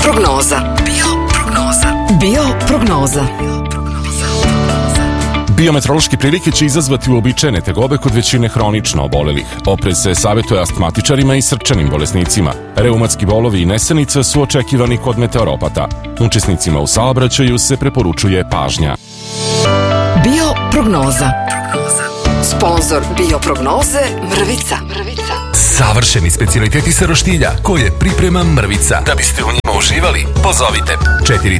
Bioprognoza. Biometeorološke prilike će izazvati uobičajene tegobe kod većine hronično obolelih. Oprez se savjetuje astmatičarima i srčanim bolesnicima. Reumatski bolovi i nesanica su očekivani kod meteoropata. Učesnicima u saobraćaju se preporučuje pažnja. Bioprognoza. Sponzor Bioprognoze Mrvica. Savršeni specijaliteti sa roštilja koje priprema Mrvica. Da biste u njima uživali, pozovite